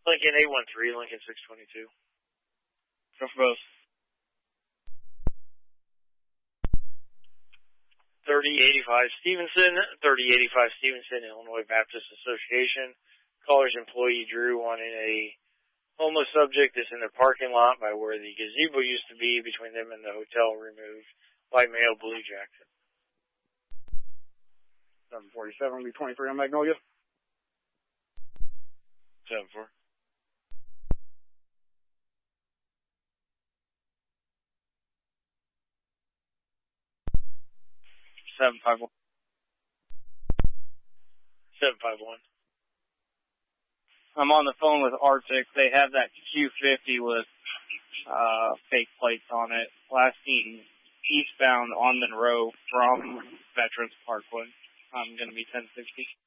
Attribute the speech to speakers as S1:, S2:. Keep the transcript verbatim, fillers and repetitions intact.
S1: Lincoln eight one three, Lincoln six twenty-two.
S2: Go for both.
S1: thirty eighty-five Stevenson, thirty eighty-five Stevenson, Illinois Baptist Association. Caller's employee Drew wanted a homeless subject that's in the parking lot by where the gazebo used to be between them and the hotel removed. White male, blue jacket.
S3: seven forty-seven, B twenty-three on Magnolia.
S1: seven four.
S2: seven five one.
S1: seven five one.
S2: I'm on the phone with Arctic. They have that Q fifty with uh, fake plates on it. Last seen eastbound on Monroe from Veterans Parkway. I'm going to be ten sixty.